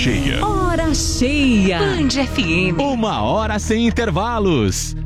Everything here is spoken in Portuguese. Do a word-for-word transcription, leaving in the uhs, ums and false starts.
cheia. Hora cheia. Band F M. Uma hora sem intervalos.